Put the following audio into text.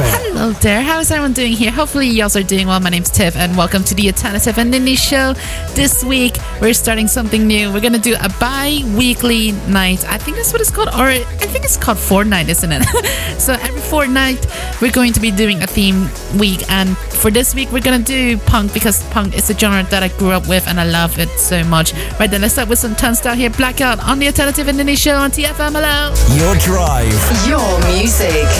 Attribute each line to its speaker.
Speaker 1: Hello there, how is everyone doing here? Hopefully you guys are doing well. My name's Tiff and welcome to the Alternative and Indie Show. This week we're starting something new. We're gonna do a bi-weekly night. I think that's what it's called, or I think it's called fortnight, isn't it? So every fortnight we're going to be doing a theme week, and for this week we're gonna do punk because punk is a genre that I grew up with and I love it so much. Right then, let's start with some Turnstile here. Blackout on the Alternative and Indie Show on TFM. Hello.
Speaker 2: Your drive.
Speaker 3: Your music.